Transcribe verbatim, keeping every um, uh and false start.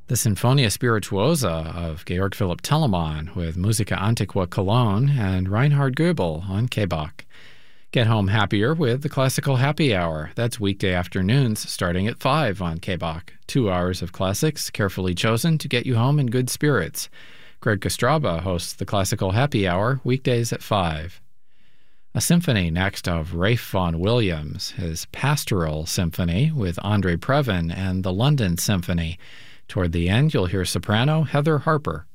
The Sinfonia Spirituosa of Georg Philipp Telemann with Musica Antiqua Cologne and Reinhard Goebel on K B O C. Get home happier with the Classical Happy Hour. That's weekday afternoons starting at five on K B O C. Two hours of classics carefully chosen to get you home in good spirits. Greg Kostraba hosts the Classical Happy Hour weekdays at five. A symphony next of Ralph Vaughan Williams, his Pastoral Symphony with Andre Previn and the London Symphony. Toward the end, you'll hear soprano Heather Harper.